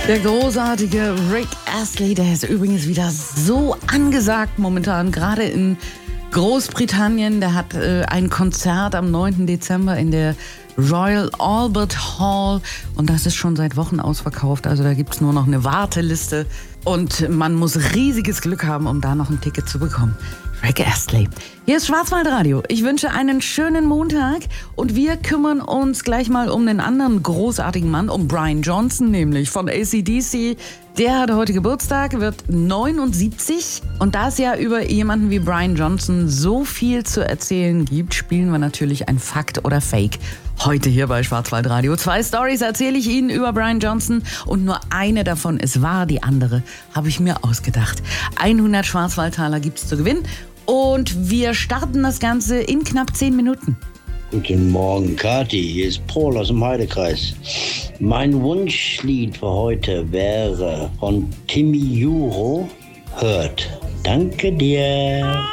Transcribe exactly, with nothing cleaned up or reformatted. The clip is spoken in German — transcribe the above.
Der großartige Rick Astley, der ist übrigens wieder so angesagt momentan, gerade in Großbritannien. Der hat äh, ein Konzert am neunten Dezember in der Royal Albert Hall und das ist schon seit Wochen ausverkauft. Also da gibt es nur noch eine Warteliste und man muss riesiges Glück haben, um da noch ein Ticket zu bekommen. Rick Astley. Hier ist Schwarzwaldradio. Ich wünsche einen schönen Montag und wir kümmern uns gleich mal um den anderen großartigen Mann, um Brian Johnson, nämlich von A C D C. Der hat heute Geburtstag, wird neunundsiebzig und da es ja über jemanden wie Brian Johnson so viel zu erzählen gibt, spielen wir natürlich ein Fakt oder Fake. Heute hier bei Schwarzwaldradio. Zwei Storys erzähle ich Ihnen über Brian Johnson und nur eine davon ist wahr, die andere habe ich mir ausgedacht. hundert Schwarzwaldtaler gibt's zu gewinnen. Und wir starten das Ganze in knapp zehn Minuten. Guten Morgen, Kathi. Hier ist Paul aus dem Heidekreis. Mein Wunschlied für heute wäre von Timmy Juro, Hurt. Danke dir.